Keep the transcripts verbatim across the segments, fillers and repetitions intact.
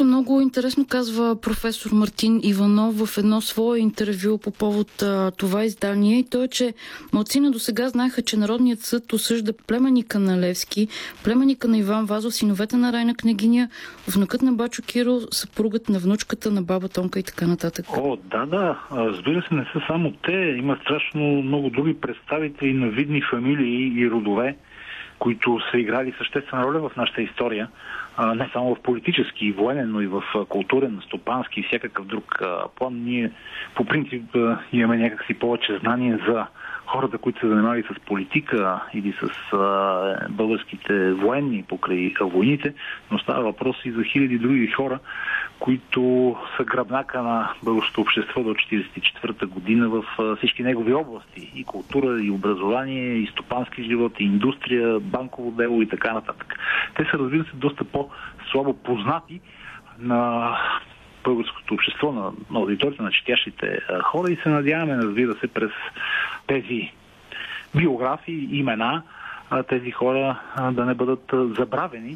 Нещо много интересно казва професор Мартин Иванов в едно свое интервю по повод а, това издание. И то е, че малцина до сега знаеха, че Народният съд осъжда племенника на Левски, племенника на Иван Вазов, синовете на Райна княгиня, внукът на Бачо Киро, съпругът на внучката на баба Тонка и така нататък. О, да, да. Разбира се, не са само те. Има страшно много други представители на видни фамилии и родове, които са играли съществена роля в нашата история. Не само в политически и военен, но и в културен, стопански и всякакъв друг план. Ние по принцип имаме някакси повече знание за хората, които се занимавали с политика или с а, българските военни покрай войните, но става въпрос и за хиляди други хора, които са гръбнака на българското общество до четиридесет и четвърта година в а, всички негови области. И култура, и образование, и стопански живот, и индустрия, банково дело и така нататък. Те са, разбира се, доста по-слабо познати на българското общество, на, на аудиторията, на четящите а, хора и се надяваме, разбира се, през тези биографии, имена, а, тези хора а, да не бъдат а, забравени,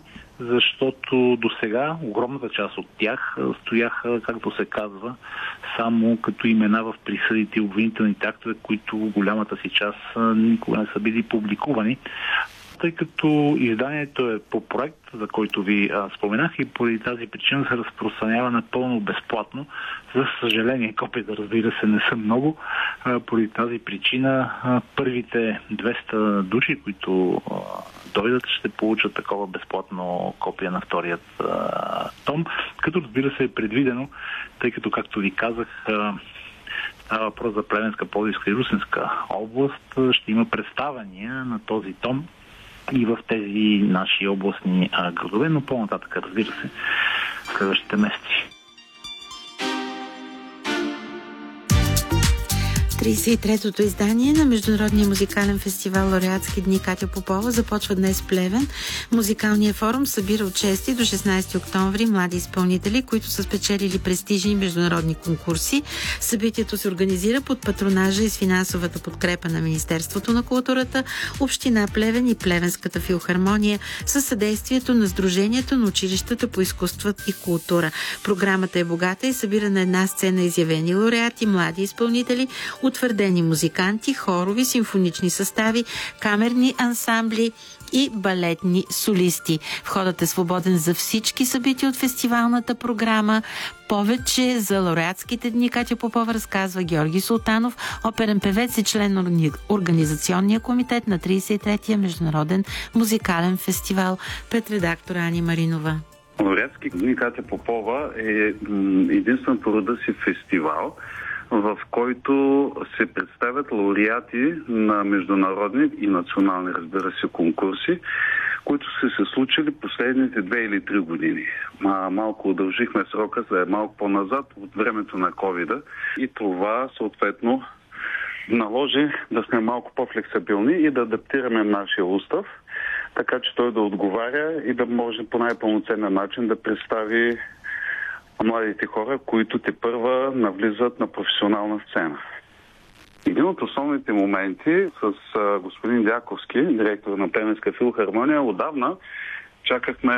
защото до сега огромната част от тях а, стояха, както се казва, само като имена в присъдите и обвинителните актове, които голямата си част а, никога не са били публикувани. Тъй като изданието е по проект, за който ви а, споменах, и поради тази причина се разпространява напълно безплатно. За съжаление, копията, разбира се, не са много. А, поради тази причина а, първите двеста души, които а, дойдат, ще получат такова безплатно копие на вторият а, том, като, разбира се, е предвидено, тъй като, както ви казах, а, става въпрос за Плевенска, Пловдивска и Русенска област, ще има представяния на този том и в тези наши областни а, градове, но по-нататък, разбира се, в следващите месеци. тридесет и третото издание на Международния музикален фестивал Лауреатски дни Катя Попова започва днес в Плевен. Музикалният форум събира от шести до шестнадесети октомври млади изпълнители, които са спечелили престижни международни конкурси. Събитието се организира под патронажа и с финансовата подкрепа на Министерството на културата, Община Плевен и Плевенската филхармония със съдействието на Сдружението на училищата по изкуства и култура. Програмата е богата и събира на една сцена изявени лауреати, млади изпълнители, утвърдени музиканти, хорови, симфонични състави, камерни ансамбли и балетни солисти. Входът е свободен за всички събития от фестивалната програма. Повече за лауреатските дни Катя Попова разказва Георги Султанов, оперен певец и член на Организационния комитет на тридесет и третия Международен музикален фестивал, пред редактора Ани Маринова. Лауреатски дни Катя Попова е единствен по рода си фестивал, в който се представят лауреати на международни и национални, разбира се, конкурси, които са се случили последните две или три години. Малко удължихме срока, за е малко по-назад от времето на ковида и това съответно наложи да сме малко по-флексибилни и да адаптираме нашия устав, така че той да отговаря и да може по най-пълноценен начин да представи младите хора, които тепърва навлизат на професионална сцена. Един от основните моменти с господин Дяковски, директор на Плевенска филхармония, отдавна чакахме